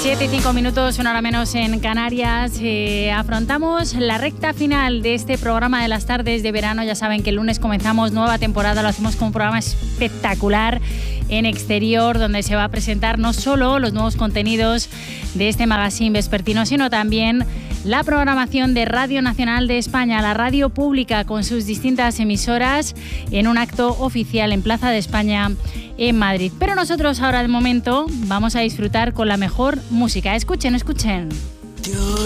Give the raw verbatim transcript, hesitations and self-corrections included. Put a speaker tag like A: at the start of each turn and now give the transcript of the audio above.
A: siete y cinco minutos, una hora menos en Canarias. Eh, afrontamos la recta final de este programa de las tardes de verano. Ya saben que el lunes comenzamos nueva temporada, lo hacemos con un programa espectacular en exterior, donde se va a presentar no solo los nuevos contenidos de este magazine vespertino, sino también la programación de Radio Nacional de España, la radio pública, con sus distintas emisoras, en un acto oficial en Plaza de España en Madrid. Pero nosotros ahora, de momento, vamos a disfrutar con la mejor música. Escuchen, escuchen.